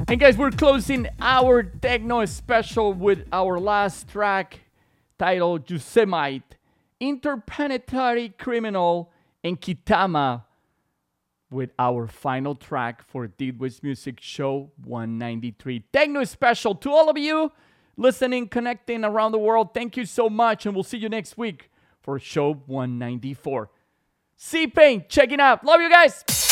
And guys, we're closing our techno special with our last track titled Yosemite, Interplanetary Criminal, and Kitama with our final track for Deadwood's Music Show 193. Techno special to all of you listening, connecting around the world. Thank you so much, and we'll see you next week for show 194. C-Pain, checking out. Love you guys.